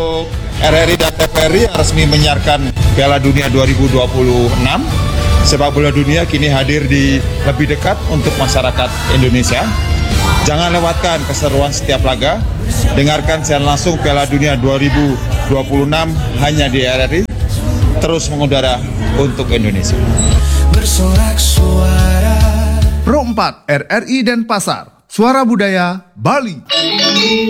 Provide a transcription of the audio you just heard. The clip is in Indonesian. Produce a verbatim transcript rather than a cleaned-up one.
R R I dan T V R I yang resmi menyiarkan Piala Dunia dua ribu dua puluh enam. Sepak bola dunia kini hadir di lebih dekat untuk masyarakat Indonesia. Jangan lewatkan keseruan setiap laga. Dengarkan siaran langsung Piala Dunia dua ribu dua puluh enam hanya di R R I. Terus mengudara untuk Indonesia. Bersorak suara Pro empat R R I Denpasar, Suara Budaya Bali.